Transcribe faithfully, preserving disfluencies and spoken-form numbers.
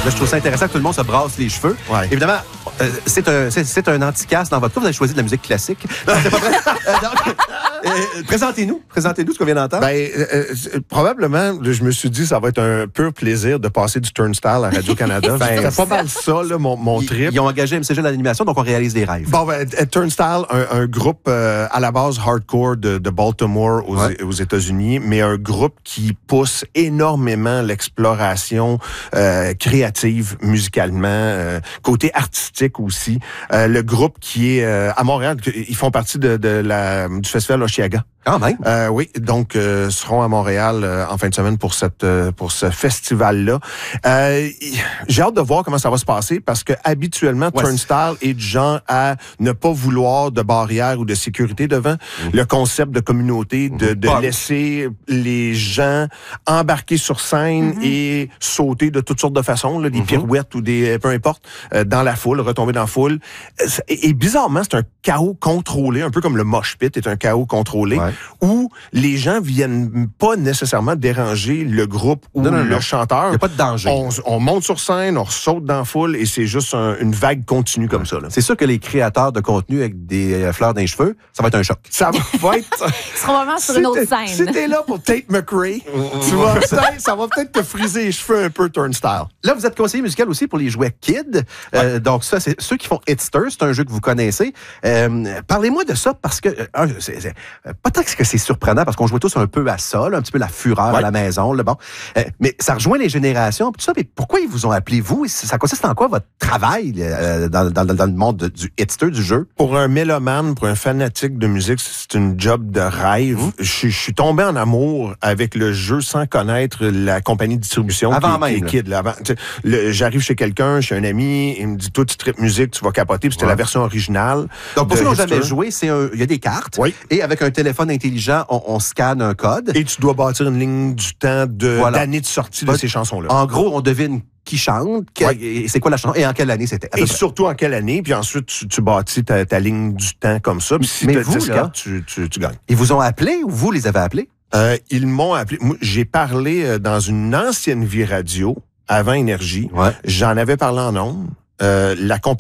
Là, je trouve ça intéressant que tout le monde se brasse les cheveux. Ouais. Évidemment, euh, c'est un, c'est, c'est un anti-casse dans votre cas. Vous avez choisi de la musique classique. Non, c'est pas vrai. Euh, donc, euh, présentez-nous. Présentez-nous ce qu'on vient d'entendre. Ben, euh, euh, probablement, je me suis dit ça va être un pur plaisir de passer du Turnstile à Radio-Canada. Ben, c'est pas mal ça, là, mon, mon ils, trip. ils ont engagé M C G dans l'animation, donc on réalise des rêves. Bon, ben, Turnstile, un, un groupe euh, à la base hardcore de, de Baltimore aux, ouais. aux États-Unis, mais un groupe qui pousse énormément l'exploration euh, créative musicalement, euh, côté artistique aussi. Euh, le groupe qui est euh, à Montréal, ils font partie de, de la, du festival Oshiaga. Quand même. Euh, oui, donc euh, seront à Montréal euh, en fin de semaine pour cette euh, pour ce festival-là. Euh, j'ai hâte de voir comment ça va se passer parce que habituellement ouais, Turnstile est du genre à ne pas vouloir de barrière ou de sécurité devant mmh. le concept de communauté, de, de mmh. laisser les gens embarquer sur scène mmh. et sauter de toutes sortes de façons, là, des mmh. pirouettes ou des peu importe euh, dans la foule, retomber dans la foule. Et, et bizarrement, c'est un chaos contrôlé, un peu comme le mosh pit est un chaos contrôlé. Ouais. Où les gens viennent pas nécessairement déranger le groupe ou non, non, le non. chanteur. Il n'y a pas de danger. On, on monte sur scène, on saute dans la foule et c'est juste un, une vague continue comme ouais. ça. Là. C'est sûr que les créateurs de contenu avec des euh, fleurs dans les cheveux, ça va être un choc. Ça va être... Ils seront vraiment sur une autre scène. Si t'es là pour Tate McRae, tu vas peut-être, ça va peut-être te friser les cheveux un peu Turnstile. Là, vous êtes conseiller musical aussi pour les jouets Kid. Euh, ouais. Donc ça, c'est ceux qui font Hitster, c'est un jeu que vous connaissez. Euh, parlez-moi de ça parce que... Euh, c'est, c'est, pas tant que c'est surprenant parce qu'on jouait tous un peu à ça, là, un petit peu la fureur ouais. à la maison. Là, bon. euh, mais ça rejoint les générations. Tout ça, mais pourquoi ils vous ont appelé vous? Ça consiste en quoi votre travail euh, dans, dans, dans le monde de, du hitster, du jeu? Pour un mélomane, pour un fanatique de musique, c'est une job de rêve. Mmh. Je, je suis tombé en amour avec le jeu sans connaître la compagnie de distribution. Avant qui, même. Qui est Kid, là, avant, le, j'arrive chez quelqu'un, chez un ami, il me dit « Toi, tu tripes musique, tu vas capoter. » Puis c'était ouais. la version originale. Donc, pour ceux qui n'ont jamais joué, c'est un, il y a des cartes. Oui. Et avec un téléphone intelligent, on, on scanne un code. Et tu dois bâtir une ligne du temps de, voilà. d'année de sortie de ces chansons-là. En gros, on devine qui chante, qui, ouais. c'est quoi la chanson, et en quelle année c'était. Et surtout en quelle année, puis ensuite, tu, tu bâtis ta, ta ligne du temps comme ça. Puis si mais vous, là, cartes, tu, tu, tu gagnes. Ils vous ont appelé ou vous les avez appelés? Euh, ils m'ont appelé. Moi, j'ai parlé dans une ancienne vie radio, avant Énergie. Ouais. J'en avais parlé en ondes. Euh, la compagnie